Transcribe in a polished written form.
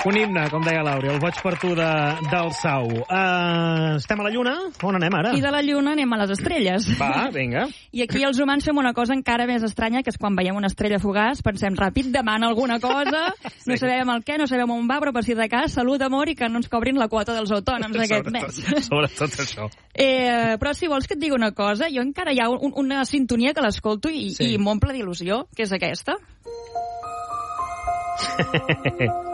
Un himne, com deia l'Àurea, el Boig per tu del Sau. Estem a la Lluna? On anem ara? I de la Lluna anem a les estrelles. Va, vinga. I aquí els humans fem una cosa encara més estranya, que és quan veiem una estrella fugaç, pensem ràpid, demana alguna cosa, no sabem el què, no sabem on va, però per si de cas, salut, amor, i que no ens cobrin la quota dels autònoms aquest mes. Sobretot això. Però si vols que et digui una cosa, jo encara hi ha una sintonia que l'escolto i m'omple d'il·lusió, que és aquesta.